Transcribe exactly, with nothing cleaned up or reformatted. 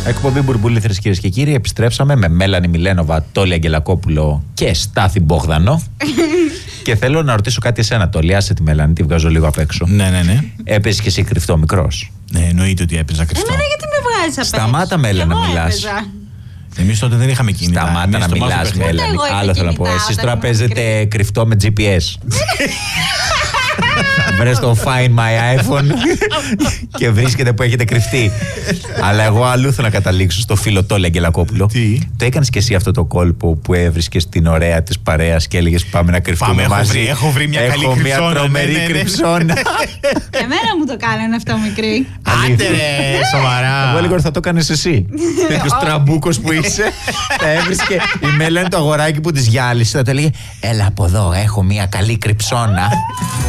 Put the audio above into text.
Εκπομπή Μπουρμπουλήθρες, κυρίες και κύριοι. Επιστρέψαμε με Μέλανη Μιλένοβα, Τόλι Αγγελακόπουλο και Στάθη Μπόγδανο. Και θέλω να ρωτήσω κάτι εσένα, Τόλι. Άσε τη Μέλανη, τη βγάζω λίγο απ' έξω. Ναι, ναι, ναι. Έπαιζε και εσύ κρυφτό μικρός? Ναι, εννοείται ότι έπαιζα κρυφτό. Εμένα γιατί με βγάζεις απ' έξω? Σταμάτα, Μέλα, να μιλάς. Εμείς τότε δεν είχαμε κινητά. Σταμάτα να μιλάς, Μέλανη. Άλλο θέλω να πω. Εσείς τώρα παίζετε κρυφτό με τζι πι ες. Βρες το Find My iPhone και βρίσκεται που έχετε κρυφτεί. Αλλά εγώ αλλού θέλω να καταλήξω στο φίλο Τόλι Αγγελακόπουλο. Τι? Το έκανες και εσύ αυτό το κόλπο που έβρισκες την ωραία της παρέας και έλεγες πάμε να κρυφτούμε Πάμε, μαζί? έχω βρει, έχω βρει μια καλή έχω κρυψώνα, μια τρομερή ναι, ναι, ναι. κρυψώνα. Εμένα μου το κάνανε αυτό μικρή. Άντε ρε, σοβαρά. Εγώ λίγο θα το κάνεις εσύ. Τέτοιος τραμπούκος που είσαι. Θα έβρισκε η Μέλανη το αγοράκι που της γυάλισε. Θα το έλεγε έλα από εδώ, έχω μια καλή κρυψώνα.